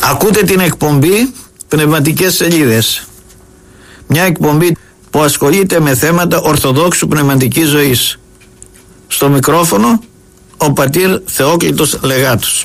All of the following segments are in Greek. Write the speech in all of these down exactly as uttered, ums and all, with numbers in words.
Ακούτε την εκπομπή Πνευματικές Σελίδες, μια εκπομπή που ασχολείται με θέματα ορθοδόξου πνευματικής ζωής. Στο μικρόφωνο ο πατήρ Θεόκλητος Λεγάτος.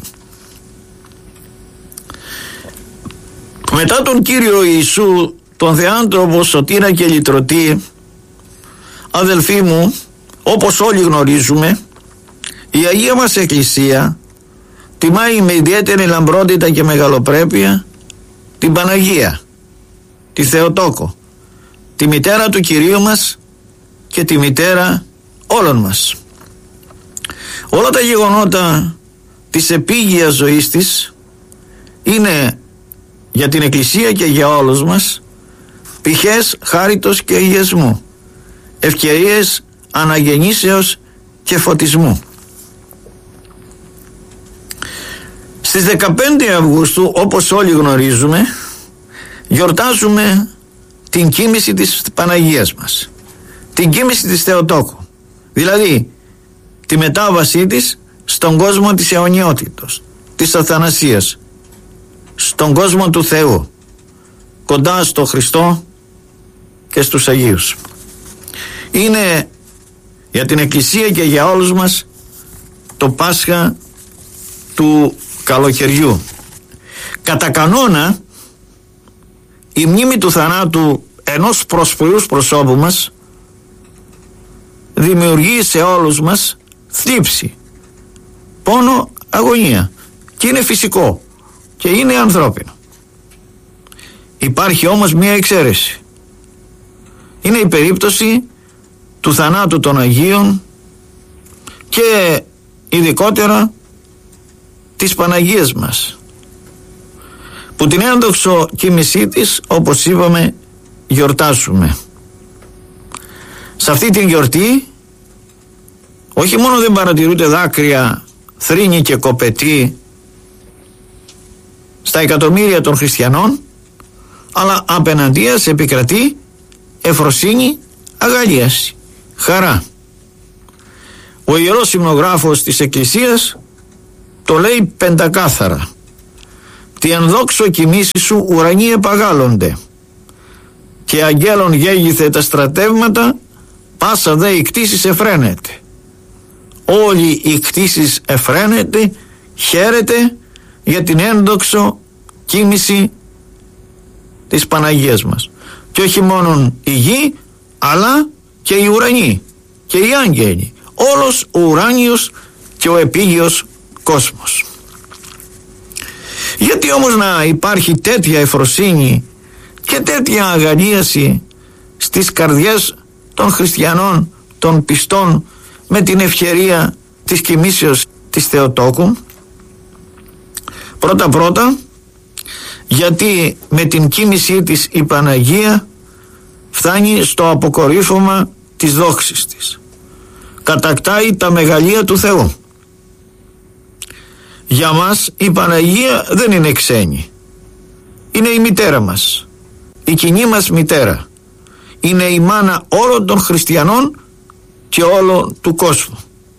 Μετά τον Κύριο Ιησού, τον Θεάνθρωπο, σωτήρα και λυτρωτή, αδελφοί μου, όπως όλοι γνωρίζουμε, η Αγία μας Εκκλησία τιμάει με ιδιαίτερη λαμπρότητα και μεγαλοπρέπεια την Παναγία, τη Θεοτόκο, τη μητέρα του Κυρίου μας και τη μητέρα όλων μας. Όλα τα γεγονότα της επίγειας ζωής της είναι για την Εκκλησία και για όλους μας πηχές χάριτος και αγιασμού, ευκαιρίες αναγεννήσεως και φωτισμού. Στις δεκαπέντε Αυγούστου, όπως όλοι γνωρίζουμε, γιορτάζουμε την κοίμηση της Παναγίας μας, την κοίμηση της Θεοτόκου, δηλαδή τη μετάβασή της στον κόσμο της αιωνιότητος, της αθανασίας, στον κόσμο του Θεού, κοντά στο Χριστό και στους Αγίους. Είναι για την Εκκλησία και για όλους μας το Πάσχα του καλοκαιριού. Κατά κανόνα, η μνήμη του θανάτου ενός προσποιούς προσώπου μας δημιουργεί σε όλους μας θλίψη, πόνο, αγωνία, και είναι φυσικό και είναι ανθρώπινο. Υπάρχει όμως μία εξαίρεση. Είναι η περίπτωση του θανάτου των Αγίων και ειδικότερα της Παναγίας μας, που την ένδοξο κοίμησή της, όπως είπαμε, γιορτάσουμε. Σε αυτή την γιορτή όχι μόνο δεν παρατηρούνται δάκρυα, θρήνη και κοπετή στα εκατομμύρια των χριστιανών, αλλά απέναντίας επικρατεί ευφροσύνη, αγαλίαση, χαρά. Ο Ιερός Υμνογράφος της Εκκλησίας το λέει πεντακάθαρα: «Τι ενδόξω κοιμήσεις σου ουρανοί επαγάλλονται και αγγέλων γέγιθε τα στρατεύματα, πάσα δε η κτήσης εφραίνεται». Όλη η κτήσης εφραίνεται, χαίρεται για την ένδοξο κοίμηση της Παναγίας μας. Και όχι μόνο η γη, αλλά και οι ουρανοί και οι άγγελοι, όλος ο ουράνιος και ο επίγειος κόσμος. Γιατί όμως να υπάρχει τέτοια ευφροσύνη και τέτοια αγαλίαση στις καρδιές των χριστιανών, των πιστών, με την ευκαιρία της κοιμήσεως της Θεοτόκου? Πρώτα πρώτα γιατί με την κοίμησή της η Παναγία φτάνει στο αποκορύφωμα της δόξης της, κατακτάει τα μεγαλεία του Θεού. Για μας η Παναγία δεν είναι ξένη, είναι η μητέρα μας, η κοινή μας μητέρα, είναι η μάνα όλων των χριστιανών και όλων του κόσμου,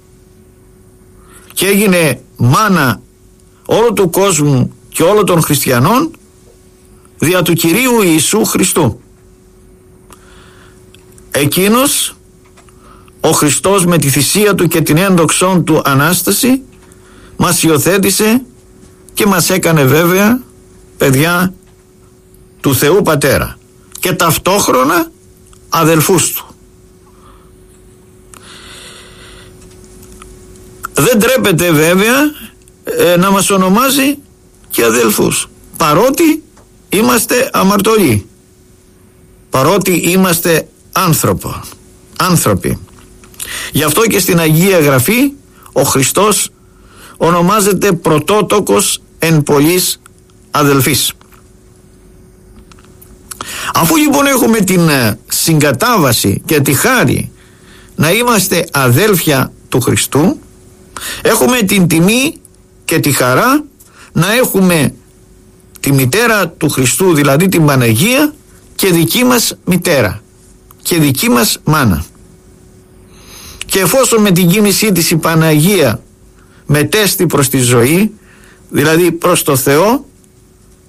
και έγινε μάνα όλου του κόσμου και όλων των χριστιανών δια του Κυρίου Ιησού Χριστού. Εκείνος ο Χριστός με τη θυσία του και την ένδοξόν του Ανάσταση μας υιοθέτησε και μας έκανε βέβαια παιδιά του Θεού Πατέρα και ταυτόχρονα αδελφούς του. Δεν τρέπεται βέβαια ε, να μας ονομάζει και αδελφούς, παρότι είμαστε αμαρτωλοί, παρότι είμαστε άνθρωπο, άνθρωποι. Γι' αυτό και στην Αγία Γραφή ο Χριστός ονομάζεται πρωτότοκος εν πολλής αδελφής. Αφού λοιπόν έχουμε την συγκατάβαση και τη χάρη να είμαστε αδέλφια του Χριστού, έχουμε την τιμή και τη χαρά να έχουμε τη μητέρα του Χριστού, δηλαδή την Παναγία, και δική μας μητέρα και δική μας μάνα. Και εφόσον με την κοίμησή της η Παναγία μετέστη προς τη ζωή, δηλαδή προς το Θεό,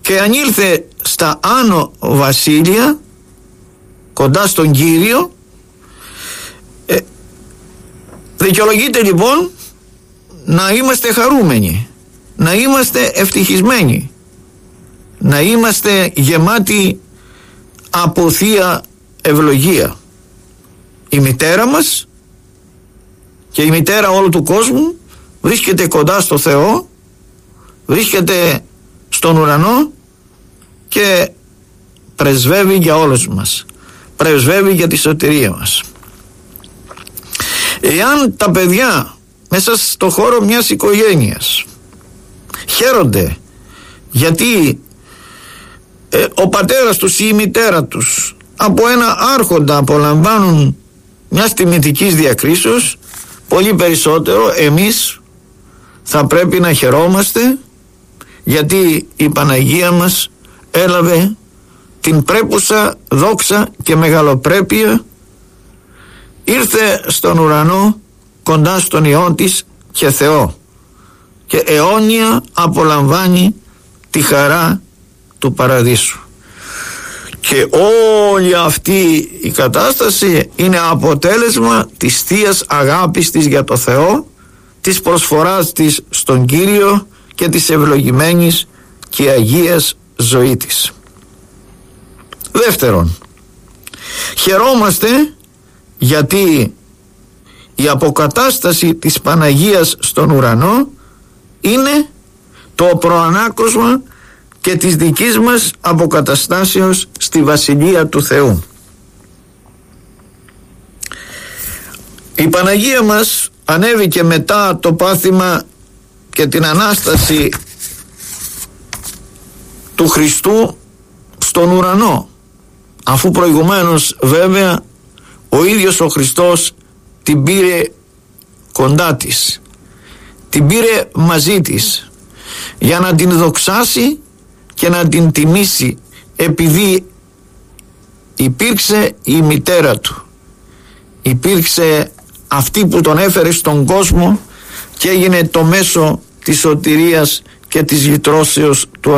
και ανήλθε στα άνω βασίλεια κοντά στον Κύριο. ε, δικαιολογείται λοιπόν να είμαστε χαρούμενοι, να είμαστε ευτυχισμένοι, να είμαστε γεμάτοι από θεία ευλογία. Η μητέρα μας και η μητέρα όλου του κόσμου βρίσκεται κοντά στο Θεό, βρίσκεται στον ουρανό και πρεσβεύει για όλους μας, πρεσβεύει για τη σωτηρία μας. Εάν τα παιδιά μέσα στο χώρο μιας οικογένειας χαίρονται γιατί ε, ο πατέρας τους ή η μητέρα τους από ένα άρχοντα απολαμβάνουν μιας τιμητικής διακρίσεως, πολύ περισσότερο εμείς θα πρέπει να χαιρόμαστε, γιατί η Παναγία μας έλαβε την πρέπουσα δόξα και μεγαλοπρέπεια, ήρθε στον ουρανό κοντά στον Υιόν της και Θεό και αιώνια απολαμβάνει τη χαρά του παραδείσου. Και όλη αυτή η κατάσταση είναι αποτέλεσμα της θείας αγάπης της για το Θεό, της προσφοράς της στον Κύριο και της ευλογημένης και αγίας ζωή της. Δεύτερον, χαιρόμαστε γιατί η αποκατάσταση της Παναγίας στον ουρανό είναι το προανάκροσμα και της δικής μας αποκαταστάσεως στη Βασιλεία του Θεού. Η Παναγία μας ανέβηκε μετά το πάθημα και την Ανάσταση του Χριστού στον ουρανό, αφού προηγουμένως βέβαια ο ίδιος ο Χριστός την πήρε κοντά της, την πήρε μαζί της για να την δοξάσει και να την τιμήσει, επειδή υπήρξε η μητέρα του, υπήρξε αυτή που τον έφερε στον κόσμο και έγινε το μέσο της σωτηρίας και της γητρώσεως του